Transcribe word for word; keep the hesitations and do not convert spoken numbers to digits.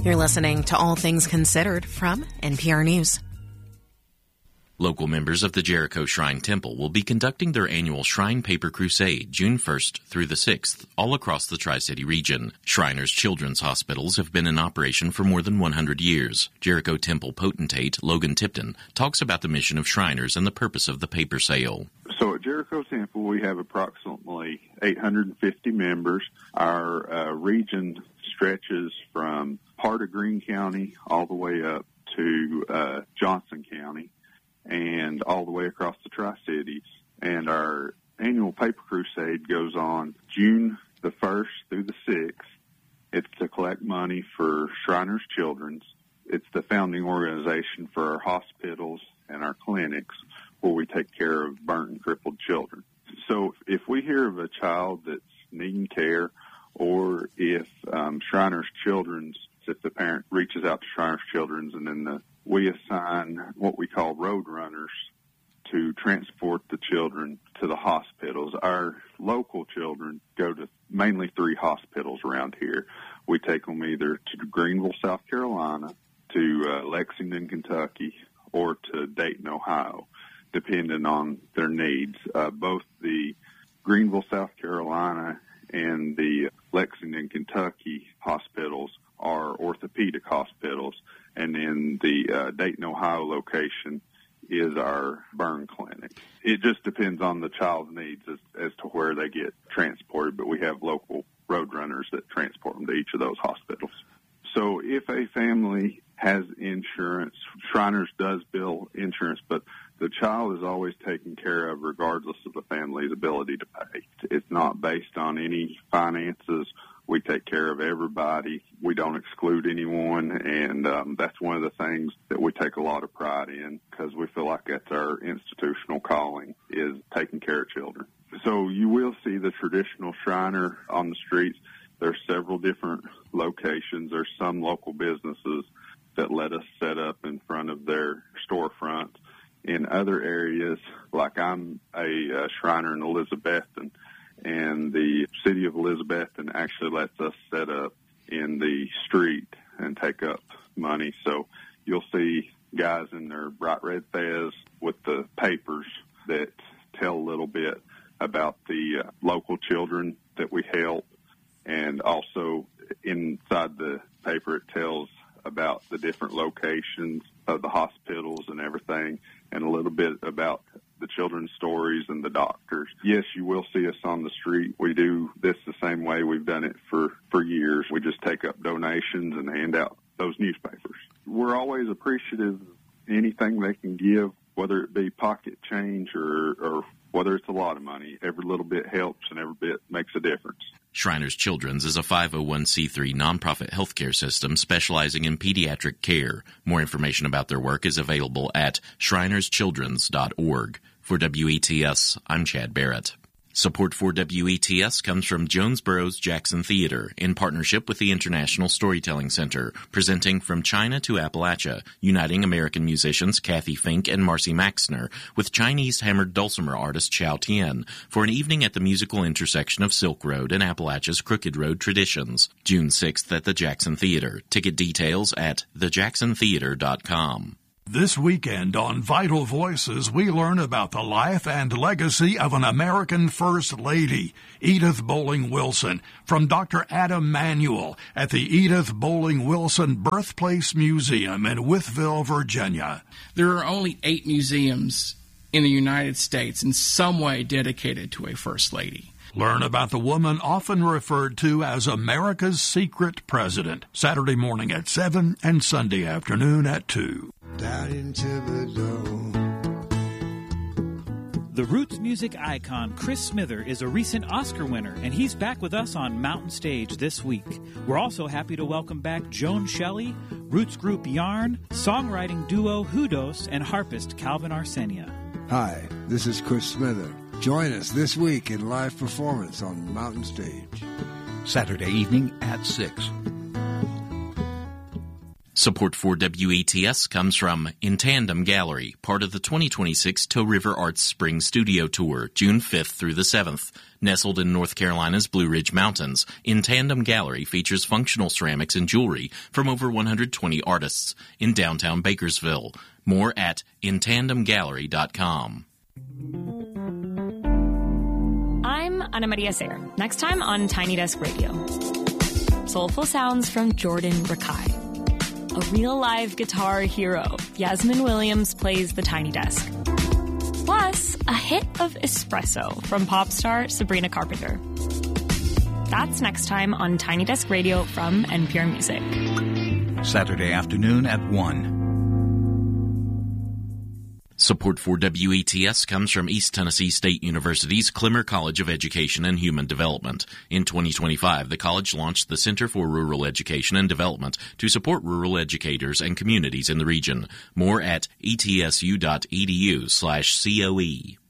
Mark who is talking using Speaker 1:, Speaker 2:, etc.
Speaker 1: You're listening to All Things Considered from N P R News.
Speaker 2: Local members of the Jericho Shrine Temple will be conducting their annual Shrine Paper Crusade June first through the sixth, all across the Tri-City region. Shriners Children's Hospitals have been in operation for more than one hundred years. Jericho Temple potentate Logan Tipton talks about the mission of Shriners and the purpose of the paper sale.
Speaker 3: So at Jericho Temple, we have approximately eight hundred fifty members. Our uh, region stretches from part of Greene County all the way up to uh, Johnson County, and all the way across the Tri-Cities. And our annual Paper Crusade goes on June the first through the sixth. It's to collect money for Shriners Children's. It's the founding organization for our hospitals and our clinics where we take care of burnt and crippled children. So if we hear of a child that's needing care, or if um, Shriners Children's, if the parent reaches out to Shriners Children's and then the we assign what we call road runners to transport the children to the hospitals. Our local children go to mainly three hospitals around here. We take them either to Greenville, South Carolina, to uh, Lexington, Kentucky, or to Dayton, Ohio, depending on their needs. Uh, both the Greenville, South Carolina, and the Lexington, Kentucky hospitals are orthopedic hospitals, and then the uh, Dayton, Ohio location is our burn clinic. It just depends on the child's needs as, as to where they get transported, but we have local road runners that transport them to each of those hospitals. So if a family has insurance, Shriners does bill insurance, but the child is always taken care of regardless of the family's ability to pay. It's not based on any finances. We take care of everybody. We don't exclude anyone, and um, that's one of the things that we take a lot of pride in because we feel like that's our institutional calling, is taking care of children. So you will see the traditional Shriner on the streets. There's several different locations. There's some local businesses that let us set up in front of their storefronts. In other areas, like I'm a, a Shriner in Elizabethton, and the city of Elizabethton actually lets us set up in the street and take up money. So you'll see guys in their bright red fez with the papers that tell a little bit about the uh, local children that we help. And also inside the paper, it tells about the different locations of the hospitals and everything, and a little bit about the children's stories and the doctors. Yes, you will see us on the street. We do this the same way we've done it for, for years. We just take up donations and hand out those newspapers. We're always appreciative of anything they can give, whether it be pocket change or, or whether it's a lot of money. Every little bit helps and every bit makes a difference.
Speaker 2: Shriners Children's is a five oh one c three nonprofit healthcare system specializing in pediatric care. More information about their work is available at shriners children's dot org. For W E T S, I'm Chad Barrett. Support for W E T S comes from Jonesboro's Jackson Theater in partnership with the International Storytelling Center, presenting From China to Appalachia, uniting American musicians Kathy Fink and Marcy Maxner with Chinese hammered dulcimer artist Xiao Tian for an evening at the musical intersection of Silk Road and Appalachia's Crooked Road traditions. June sixth at the Jackson Theater. Ticket details at the jackson theater dot com.
Speaker 4: This weekend on Vital Voices, we learn about the life and legacy of an American First Lady, Edith Bowling Wilson, from Doctor Adam Manuel at the Edith Bowling Wilson Birthplace Museum in Wytheville, Virginia.
Speaker 5: There are only eight museums in the United States in some way dedicated to a First Lady.
Speaker 4: Learn about the woman often referred to as America's secret president, Saturday morning at seven and Sunday afternoon at two.
Speaker 6: Down into the dome.
Speaker 7: The roots music icon Chris Smither is a recent Oscar winner, and he's back with us on Mountain Stage this week. We're also happy to welcome back Joan Shelley, roots group Yarn, songwriting duo Hudos, and harpist Calvin Arsenia.
Speaker 6: Hi, this is Chris Smither. Join us this week in live performance on Mountain Stage.
Speaker 8: Saturday evening at six.
Speaker 2: Support for W E T S comes from In Tandem Gallery, part of the twenty twenty-six Toe River Arts Spring Studio Tour, June fifth through the seventh. Nestled in North Carolina's Blue Ridge Mountains, In Tandem Gallery features functional ceramics and jewelry from over one hundred twenty artists in downtown Bakersville. More at in tandem gallery dot com.
Speaker 8: I'm Ana Maria Sayre. Next time on Tiny Desk Radio. Soulful sounds from Jordan Rakai. A real live guitar hero, Yasmin Williams plays the Tiny Desk. Plus, a hit of espresso from pop star Sabrina Carpenter. That's next time on Tiny Desk Radio from N P R Music.
Speaker 9: Saturday afternoon at one.
Speaker 2: Support for W E T S comes from East Tennessee State University's Clemmer College of Education and Human Development. In twenty twenty-five, the college launched the Center for Rural Education and Development to support rural educators and communities in the region. More at etsu dot edu slash COE.